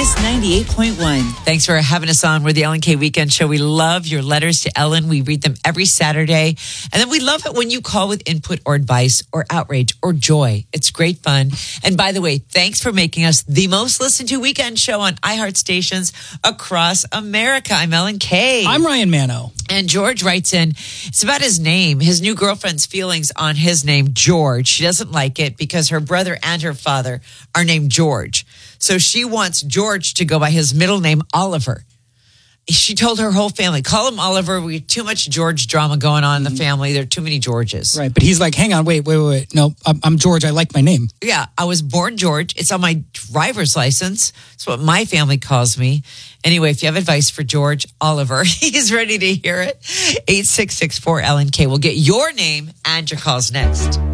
Kiss 98.1. Thanks for having us on. We're the Ellen K Weekend Show. We love your letters to Ellen. We read them every Saturday. And then we love it when you call with input or advice or outrage or joy. It's great fun. And by the way, thanks for making us the most listened to weekend show on iHeart stations across America. I'm Ellen K. I'm Ryan Mano. And George writes in, it's about his name, his new girlfriend's feelings on his name, George. She doesn't like it because her brother and her father are named George. So she wants George to go by his middle name, Oliver. She told her whole family, call him Oliver. We have too much George drama going on in the family. There are too many Georges. Right, but he's like, hang on, wait. No, I'm George. I like my name. Yeah, I was born George. It's on my driver's license. It's what my family calls me. Anyway, if you have advice for George Oliver, he's ready to hear it. 866-4LNK. We'll get your name and your calls next.